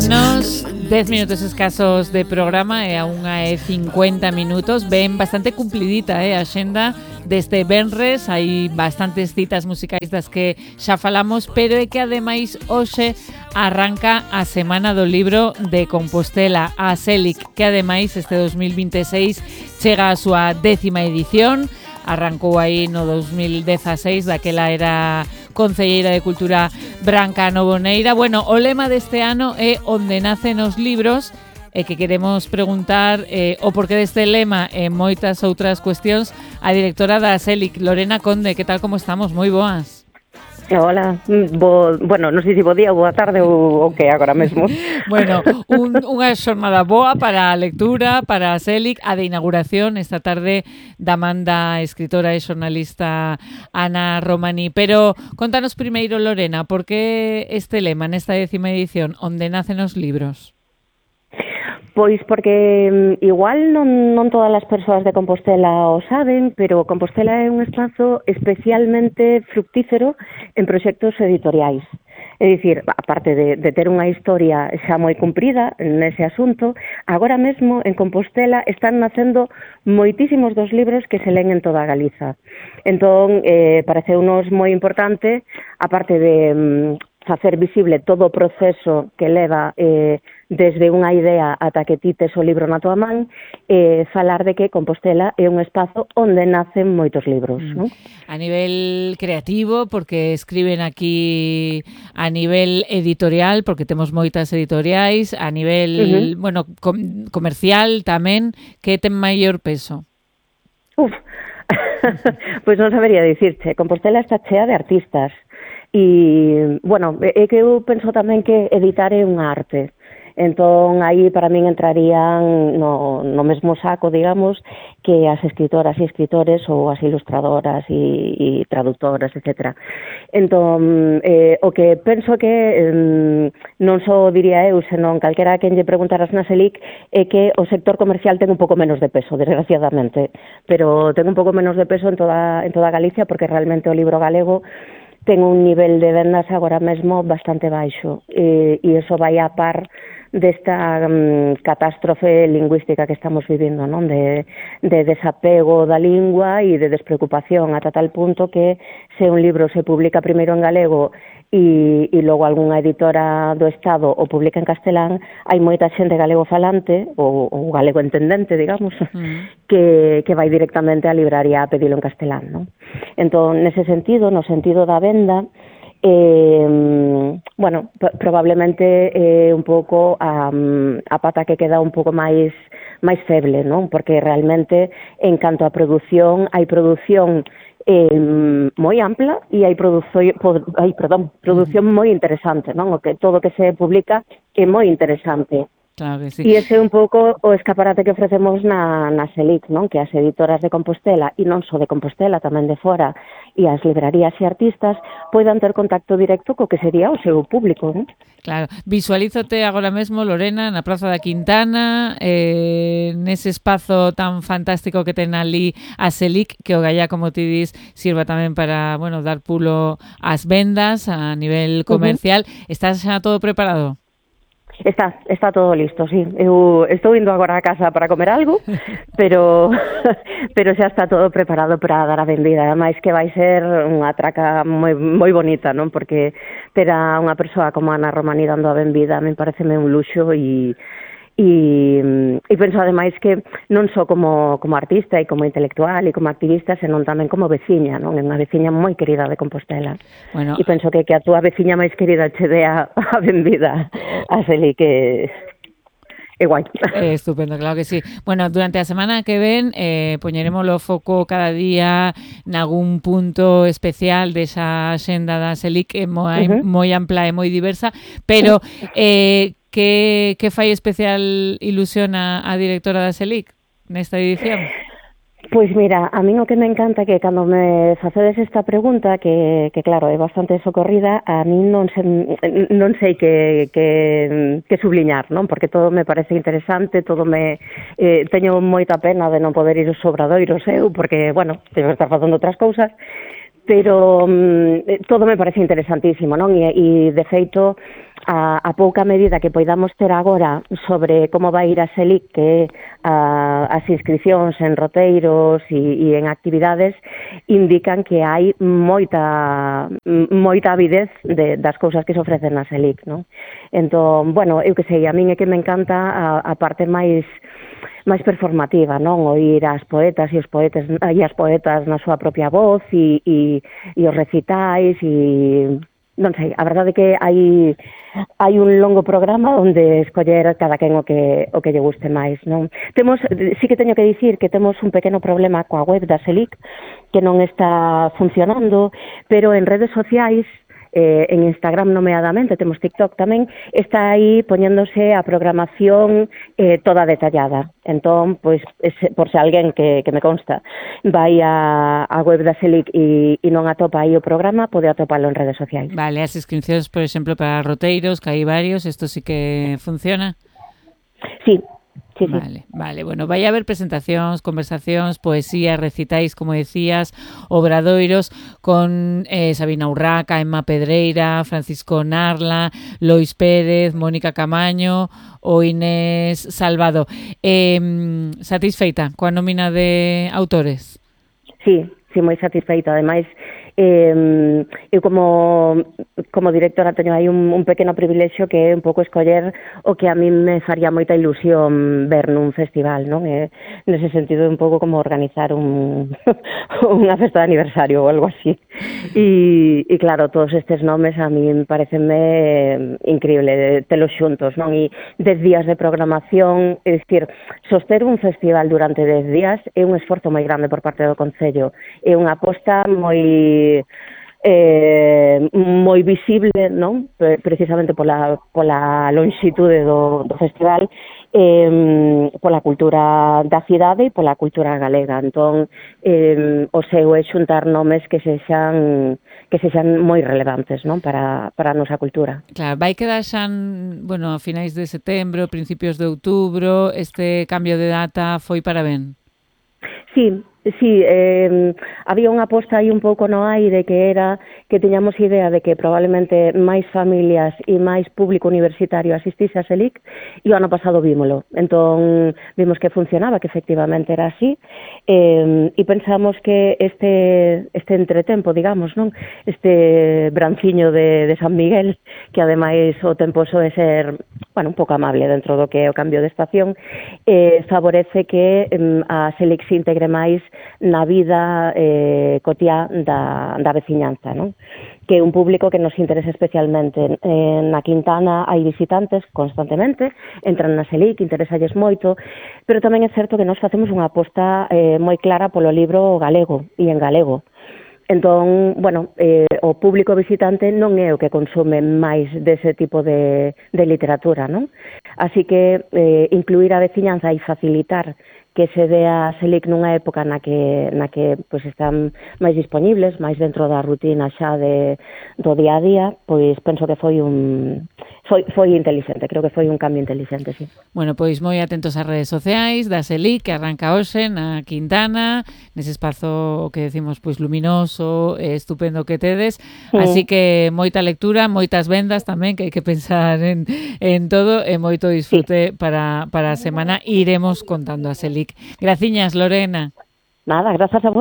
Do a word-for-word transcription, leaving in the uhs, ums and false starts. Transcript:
Quedannos dez minutos escasos de programa e a unha e cincuenta minutos. Ven bastante cumplidita eh, a xenda deste venres. Hai bastantes citas musicais das que xa falamos, pero é que ademais hoxe arranca a Semana do Libro de Compostela, a SELIC, que ademais este dos mil vinte e seis chega a súa décima edición. Arrancou aí no dos mil dezaseis, daquela era concelleira de Cultura Branca Novoneira. Bueno, o lema deste ano é Onde nacen os libros, e que queremos preguntar eh, o porqué deste lema e moitas outras cuestións a directora da SELIC, Lorena Conde. Que tal, como estamos? Moi boas. Hola, bo, bueno, non sei se bo día, boa tarde ou o que agora mesmo. Bueno, un, unha xornada boa para a lectura, para a SELIC, a de inauguración esta tarde da man da escritora e xornalista Ana Romaní. Pero contanos primeiro, Lorena, por que este lema nesta décima edición, Onde nacen os libros? Pois porque igual non, non todas as persoas de Compostela o saben, pero Compostela é un espazo especialmente fructífero en proxectos editoriais. É dicir, aparte de, de ter unha historia xa moi cumprida nese asunto, agora mesmo en Compostela están nacendo moitísimos dos libros que se len en toda Galiza. Entón, eh, pareceunos moi importante, aparte de mm, facer visible todo o proceso que leva eh, desde unha idea ata que ti tes o libro na tua man, eh, falar de que Compostela é un espazo onde nacen moitos libros. Mm. Non? A nivel creativo, porque escriben aquí, a nivel editorial, porque temos moitas editoriais, a nivel, uh-huh. bueno, com- comercial tamén, que ten maior peso? Uf, pois non sabería dicirche. Compostela está chea de artistas. E, bueno, é que eu penso tamén que editar é unha arte. Entón, aí para min entrarían no, no mesmo saco, digamos, que as escritoras e escritores ou as ilustradoras e, e traductoras, etcétera. Entón, eh, o que penso que eh, non só diría eu, senón calquera quen lle preguntaras na SELIC, é que o sector comercial ten un pouco menos de peso, desgraciadamente, pero ten un pouco menos de peso en toda, en toda Galicia, porque realmente o libro galego ten un nivel de vendas agora mesmo bastante baixo, e, e iso vai a par desta um, catástrofe lingüística que estamos vivindo, non? De, de desapego da lingua e de despreocupación ata tal punto que se un libro se publica primeiro en galego e, e logo algunha editora do Estado o publica en castelán, hai moita xente galego falante ou, ou galego entendente, digamos, mm. que, que vai directamente á libraría a pedilo en castelán, non? Entón, nese sentido, no sentido da venda, Eh, bueno, p- probablemente eh, un pouco a, a pata que queda un pouco máis máis feble, non? Porque realmente en canto a produción, hai produción eh, moi ampla e hai produción, hai, perdón, produción moi interesante, non? O que todo que se publica é moi interesante. Claro que sí. E ese é un pouco o escaparate que ofrecemos na, na SELIC, non? Que as editoras de Compostela, e non só de Compostela, tamén de fora, e as librarías e artistas poidan ter contacto directo co que sería o seu público, non? Claro, visualízate agora mesmo, Lorena, na Praza da Quintana, eh, nese espazo tan fantástico que ten ali a SELIC, que o gallá, como ti dis, sirva tamén para, bueno, dar pulo ás vendas a nivel comercial. Uh-huh. Estás xa todo preparado? Está, está todo listo, sí. Eu estou indo agora a casa para comer algo, pero pero xa está todo preparado para dar a vendida. Ademais que vai ser unha traca moi moi bonita, non? Porque ter a unha persoa como Ana Romaní dando a vendida me pareceme un luxo e E, e penso ademais que non só como, como artista e como intelectual e como activista, senón tamén como veciña, non? É unha veciña moi querida de Compostela. Bueno, e penso que que a túa veciña máis querida che dea a benvida a Seli, que é guai. É estupendo, claro que sí. Bueno, durante a semana que ven eh, poñeremos o foco cada día nalgún punto especial desa xenda da Seli, que é moi, uh-huh. moi ampla e moi diversa, pero eh, Que, que fai especial ilusión a, a directora da SELIC nesta edición? Pois mira, a min o que me encanta é que cando me facedes esta pregunta, que, que claro, é bastante socorrida, a min non, se, non sei que, que, que subliñar, non? Porque todo me parece interesante, todo me... Eh, teño moita pena de non poder ir aos obradoiros eu, porque, bueno, teño que estar facendo outras cousas, pero um, todo me parece interesantísimo, non? E, e de feito, a, a pouca medida que poidamos ter agora sobre como vai ir a SELIC, que a, as inscripcións en roteiros e, e en actividades indican que hai moita moita avidez de, das cousas que se ofrecen na SELIC, non? Entón, bueno, eu que sei, a min é que me encanta a, a parte máis máis performativa, non? Oír as poetas e os poetas e as poetas na súa propia voz e, e, e os recitais e non sei, a verdade é que hai hai un longo programa onde escoller cada quen o que o que lle guste máis, non? Temos, sí que teño que dicir que temos un pequeno problema coa web da SELIC que non está funcionando, pero en redes sociais, eh, en Instagram nomeadamente, temos TikTok tamén, está aí poñéndose a programación eh, toda detallada. Entón, pois, ese, por se alguén que, que me consta vai a, a web da SELIC e, e non atopa aí o programa, pode atopalo en redes sociais. Vale, as inscripcións, por exemplo, para roteiros, que hai varios, isto sí que funciona? Sí. Sí, sí. Vale, vale, bueno, vai haber presentacións, conversacións, poesía, recitais, como decías, obradoiros con eh, Sabina Urraca, Emma Pedreira, Francisco Narla, Lois Pérez, Mónica Camaño ou Inés Salvado. Eh, satisfeita coa nómina de autores? Sí, sí, moi satisfeita. Ademais, eh, eu como, como directora teño aí un, un pequeno privilexio que é un pouco escoller o que a mí me faría moita ilusión ver nun festival, non? É, nese sentido, un pouco como organizar un unha festa de aniversario ou algo así. E, e claro, todos estes nomes a mí parecenme increíble telos xuntos, non? E dez días de programación, é dicir, soster un festival durante dez días é un esforzo moi grande por parte do Concello, é unha aposta moi eh, moi visible, non? Precisamente pola, pola lonxitude do, do festival, eh, pola cultura da cidade e pola cultura galega. Entón, eh, o seu é xuntar nomes que sexan que sexan moi relevantes, non? Para, para a nosa cultura. Claro, vai quedar xa, bueno, a finais de setembro, principios de outubro, este cambio de data foi para ben? Sí, sí, eh, había unha aposta aí un pouco no aire que era que teñamos idea de que probablemente máis familias e máis público universitario asistise a SELIC e o ano pasado vímolo. Entón, vimos que funcionaba, que efectivamente era así eh, e pensamos que este este entretempo, digamos, non? Este branciño de, de San Miguel, que ademais o tempo soe ser, bueno, un pouco amable dentro do que é o cambio de estación, eh, favorece que eh, a SELIC se integre máis na vida eh, cotiá da, da veciñanza, non? Que é un público que nos interesa especialmente. Eh, na Quintana hai visitantes constantemente, entran na SELIC, interesalles moito, pero tamén é certo que nós facemos unha aposta eh, moi clara polo libro galego e en galego. Entón, bueno, eh, o público visitante non é o que consume máis dese tipo de, de literatura, non? Así que eh, incluir a veciñanza e facilitar que se dea a SELIC nunha época na que na que pois están máis dispoñibles, máis dentro da rutina xa de do día a día, pois penso que foi un foi foi inteligente, creo que foi un cambio inteligente, sí. Bueno, pois moi atentos ás redes sociais da SELIC, que arranca hoxe na Quintana, nese espazo que decimos pois luminoso, eh, estupendo que tedes, sí. Así que moita lectura, moitas vendas tamén, que hai que pensar en en todo e moito disfrute sí. para para a semana iremos contando a SELIC. Graciñas, Lorena. Nada, grazas a vos.